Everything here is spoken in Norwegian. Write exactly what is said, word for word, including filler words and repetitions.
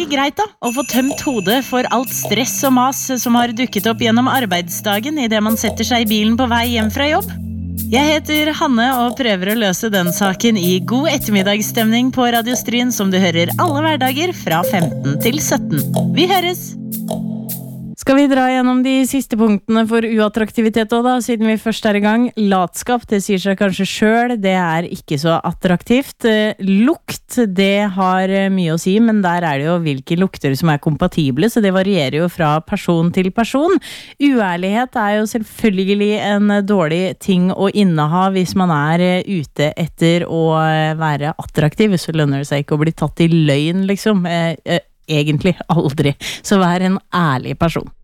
greit da, å få tømt hodet for alt stress og mas som har dukket opp gjennom arbeidsdagen i det man setter seg i bilen på vei hjem fra jobb. Jeg heter Hanne og prøver å løse den saken i god ettermiddagsstemning på Radio Stryn som du hører alle hverdager fra femten til sytten. Vi høres! Skal vi dra gjennom de siste punktene for uattraktivitet også da, siden vi først er i gang? Latskap, det sier seg kanskje selv, det er ikke så attraktivt. Lukt, det har mye å si, men der er det jo hvilke lukter som er kompatible, så det varierer jo fra person til person. Uærlighet er jo selvfølgelig en dårlig ting å inneha hvis man er ute etter å være attraktiv, så lønner det seg ikke å bli tatt i løgn, liksom. Egentlig aldri. Så vær en ærlig person.